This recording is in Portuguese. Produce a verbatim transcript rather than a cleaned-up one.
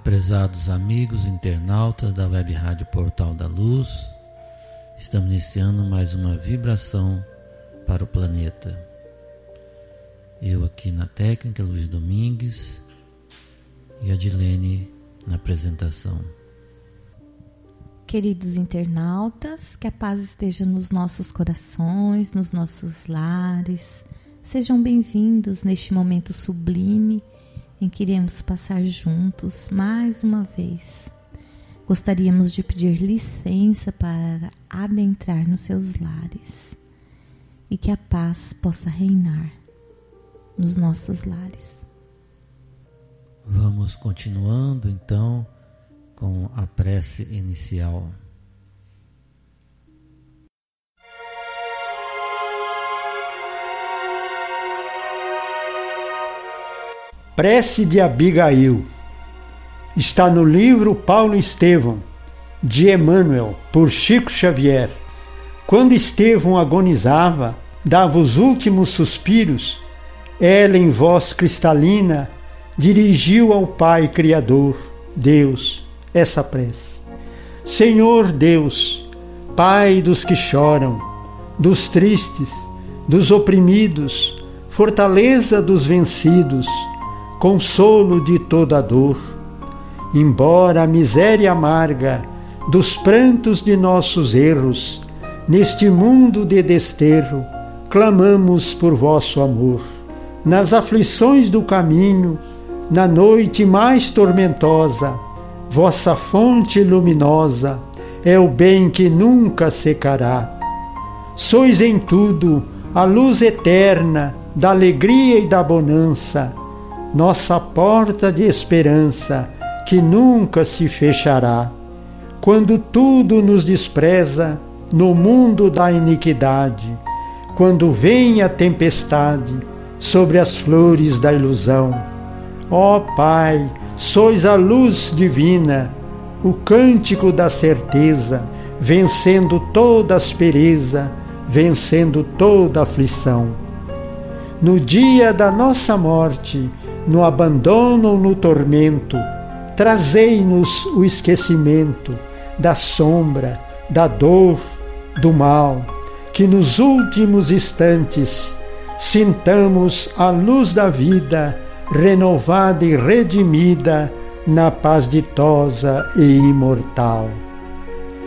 Prezados amigos internautas da Web Rádio Portal da Luz, estamos iniciando mais uma vibração para o planeta. Eu aqui na técnica, Luiz Domingues, e a Dilene na apresentação. Queridos internautas, que a paz esteja nos nossos corações, nos nossos lares. Sejam bem-vindos neste momento sublime em que iremos passar juntos mais uma vez. Gostaríamos de pedir licença para adentrar nos seus lares e que a paz possa reinar nos nossos lares. Vamos continuando então com a prece inicial. Prece de Abigail. Está no livro Paulo Estevão, de Emmanuel, por Chico Xavier. Quando Estevão agonizava, dava os últimos suspiros, ela em voz cristalina dirigiu ao Pai Criador, Deus, essa prece. Senhor Deus, Pai dos que choram, dos tristes, dos oprimidos, fortaleza dos vencidos, consolo de toda dor, embora a miséria amarga dos prantos de nossos erros, neste mundo de desterro, clamamos por vosso amor. Nas aflições do caminho, na noite mais tormentosa, vossa fonte luminosa é o bem que nunca secará. Sois em tudo a luz eterna da alegria e da bonança, nossa porta de esperança que nunca se fechará. Quando tudo nos despreza no mundo da iniquidade, quando vem a tempestade sobre as flores da ilusão, ó Pai, sois a luz divina, o cântico da certeza, vencendo toda aspereza, vencendo toda aflição. No dia da nossa morte, no abandono ou no tormento, trazei-nos o esquecimento da sombra, da dor, do mal, que nos últimos instantes sintamos a luz da vida, renovada e redimida na paz ditosa e imortal.